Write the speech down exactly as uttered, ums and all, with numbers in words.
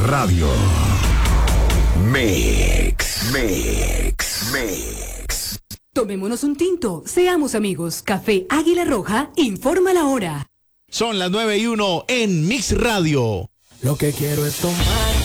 Radio Mix, Mix, Mix. Tomémonos un tinto, seamos amigos. Café Águila Roja informa la hora. Son las nueve y uno en Mix Radio. Lo que quiero es tomar